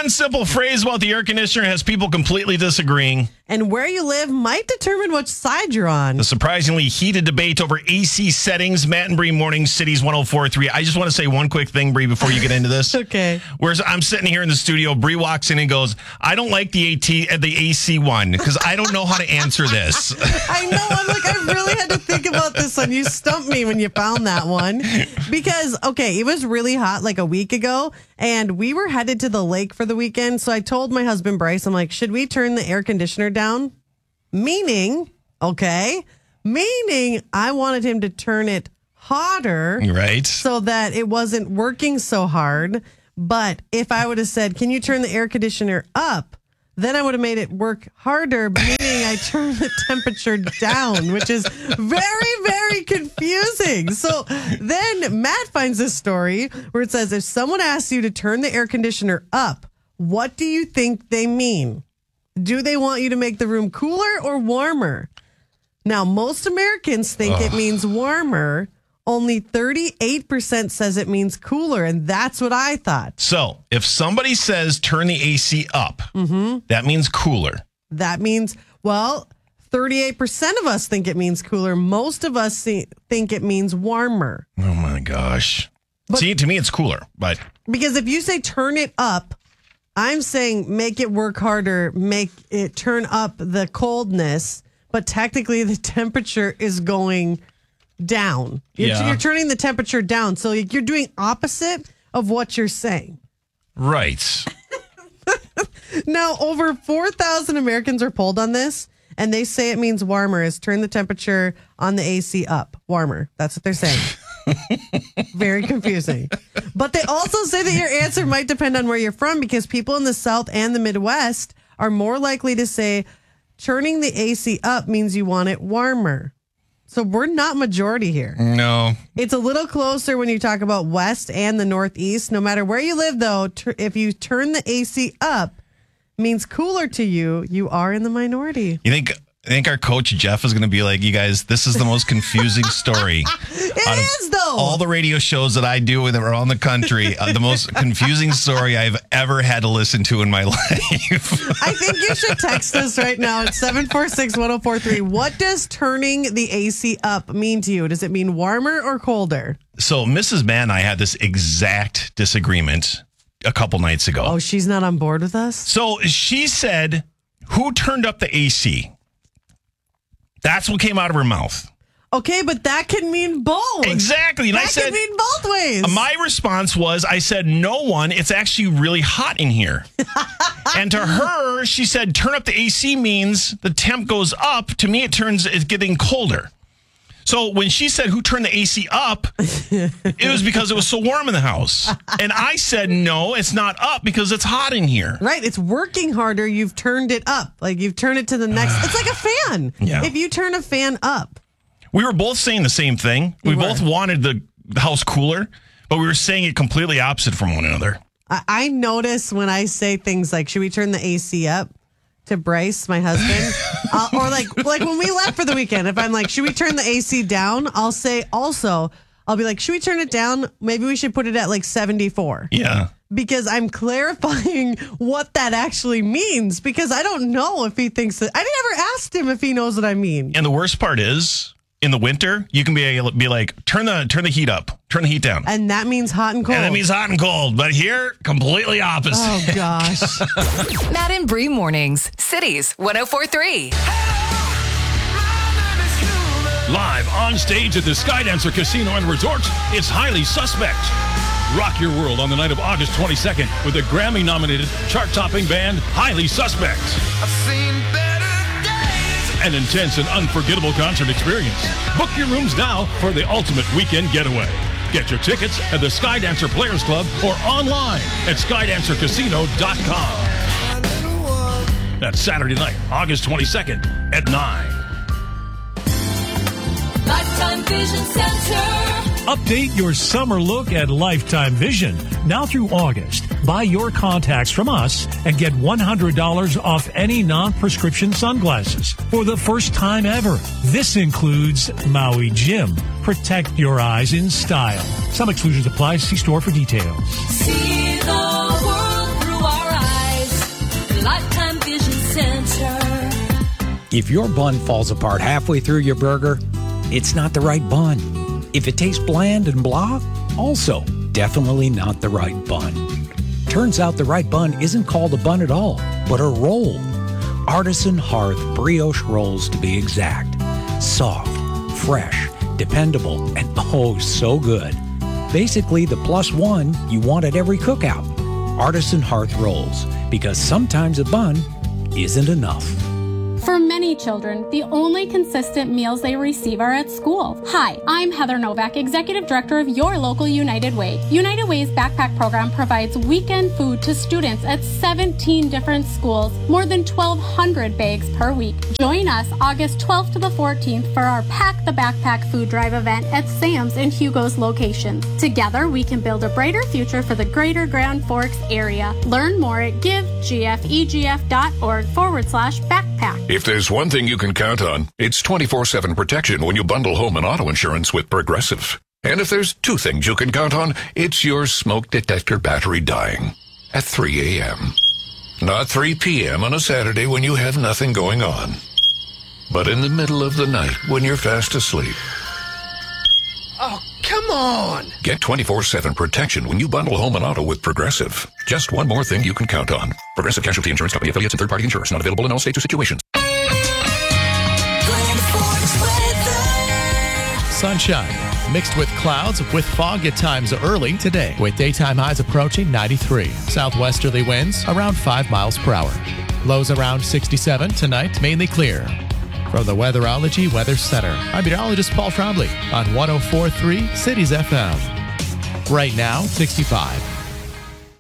One simple phrase about the air conditioner has people completely disagreeing. And where you live might determine which side you're on. The surprisingly heated debate over AC settings. Matt and Bree Morning, Cities 104.3. I just want to say one quick thing, Bree, before you get into this. Okay. Whereas I'm sitting here in the studio, Bree walks in and goes, I don't like the AC one because I don't know how to answer this. I know. I'm like, I really had to think about this one. You stumped me when you found that one. Because, okay, it was really hot like a week ago, and we were headed to the lake for the weekend. So I told my husband, Bryce, I'm like, should we turn the air conditioner down? Meaning I wanted him to turn it hotter. Right. So that it wasn't working so hard. But if I would have said, can you turn the air conditioner up? Then I would have made it work harder, meaning I turned the temperature down, which is very, very confusing. So then Matt finds this story where it says, if someone asks you to turn the air conditioner up, what do you think they mean? Do they want you to make the room cooler or warmer? Now, most Americans think it means warmer. Only 38% says it means cooler, and that's what I thought. So, if somebody says turn the AC up, that means cooler. That means, 38% of us think it means cooler. Most of us think it means warmer. Oh, my gosh. See, to me, it's cooler. But because if you say turn it up, I'm saying make it work harder, make it turn up the coldness, but technically the temperature is going down. You're turning the temperature down. So you're doing opposite of what you're saying. Right. Now, over 4,000 Americans are polled on this, and they say it means warmer is turn the temperature on the AC up. Warmer. That's what they're saying. Very confusing. But they also say that your answer might depend on where you're from, because people in the South and the Midwest are more likely to say turning the AC up means you want it warmer. So we're not majority here. No. It's a little closer when you talk about West and the Northeast. No matter where you live, though, if you turn the AC up means cooler to you, you are in the minority. You think our coach Jeff is going to be like, you guys, this is the most confusing story. It is, though. All the radio shows that I do that around the country, the most confusing story I've ever had to listen to in my life. I think you should text us right now at 746-1043. What does turning the AC up mean to you? Does it mean warmer or colder? So Mrs. Mann and I had this exact disagreement a couple nights ago. Oh, she's not on board with us? So she said, who turned up the AC? That's what came out of her mouth. Okay, but that can mean both. Exactly. And that can mean both ways. My response was, I said, no one. It's actually really hot in here. And to her, she said, turn up the AC means the temp goes up. To me, it's getting colder. So when she said, who turned the AC up, it was because it was so warm in the house. And I said, no, it's not up because it's hot in here. Right. It's working harder. You've turned it up. Like you've turned it to the next. It's like a fan. Yeah. If you turn a fan up. We were both saying the same thing. We both wanted the house cooler, but we were saying it completely opposite from one another. I notice when I say things like, should we turn the AC up? To Bryce, my husband, or like when we left for the weekend, if I'm like, should we turn the AC down? I'll say also, I'll be like, should we turn it down? Maybe we should put it at like 74. Yeah. Because I'm clarifying what that actually means, because I don't know if he thinks that. I never asked him if he knows what I mean. And the worst part is, in the winter, you can be like, turn the heat up, turn the heat down. And that means hot and cold. And that means hot and cold. But here, completely opposite. Oh, gosh. Matt and Bree Mornings, Cities 104.3. Live on stage at the Skydancer Casino and Resort, it's Highly Suspect. Rock your world on the night of August 22nd with the Grammy-nominated chart-topping band Highly Suspect. I've seen better days. An intense and unforgettable concert experience. Book your rooms now for the ultimate weekend getaway. Get your tickets at the Skydancer Players Club or online at skydancercasino.com. That's Saturday night, August 22nd at 9. Lifetime Vision Center. Update your summer look at Lifetime Vision. Now through August, buy your contacts from us and get $100 off any non-prescription sunglasses for the first time ever. This includes Maui Jim. Protect your eyes in style. Some exclusions apply. See store for details. See the world through our eyes. If your bun falls apart halfway through your burger, it's not the right bun. If it tastes bland and blah, also definitely not the right bun. Turns out the right bun isn't called a bun at all, but a roll. Artisan Hearth brioche rolls to be exact. Soft, fresh, dependable, and oh so good. Basically the plus one you want at every cookout. Artisan Hearth rolls, because sometimes a bun isn't enough. For many children, the only consistent meals they receive are at school. Hi, I'm Heather Novak, Executive Director of your local United Way. United Way's backpack program provides weekend food to students at 17 different schools, more than 1,200 bags per week. Join us August 12th to the 14th for our Pack the Backpack food drive event at Sam's and Hugo's locations. Together, we can build a brighter future for the greater Grand Forks area. Learn more at givegfegf.org/backpack. If there's one thing you can count on, it's 24/7 protection when you bundle home and auto insurance with Progressive. And if there's two things you can count on, it's your smoke detector battery dying at 3 a.m. Not 3 p.m. on a Saturday when you have nothing going on, but in the middle of the night when you're fast asleep. Oh, come on! Get 24/7 protection when you bundle home and auto with Progressive. Just one more thing you can count on. Progressive Casualty Insurance Company affiliates and third-party insurers. Not available in all states or situations. Sunshine mixed with clouds with fog at times early today, with daytime highs approaching 93. Southwesterly winds around 5 miles per hour. Lows around 67 tonight, mainly clear. From the Weatherology Weather Center, I'm meteorologist Paul Trombley on 104.3 Cities FM. Right now, 65.